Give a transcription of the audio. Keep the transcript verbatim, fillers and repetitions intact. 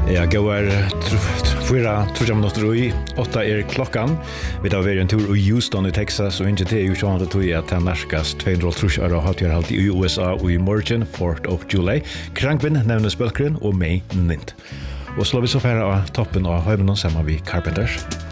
Ja, går fyra, tror jag minuter i åtta är klockan. Vi tar en tur i Houston i Texas och inte det är ju så att det är att närskast tvåhundratre euro har jag alltid i U S A och i morgon, fourth of July. Krankvin nämner spelkren och mig nint. Och slår vi så färre av toppen av höjden samman vid Carpenters.